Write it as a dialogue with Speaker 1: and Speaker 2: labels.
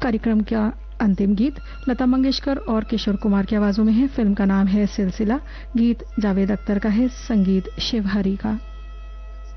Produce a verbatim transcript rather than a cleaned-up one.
Speaker 1: कार्यक्रम का अंतिम गीत लता मंगेशकर और किशोर कुमार की आवाजों में है। फिल्म का नाम है सिलसिला। गीत जावेद अख्तर का है, संगीत शिव हरी का।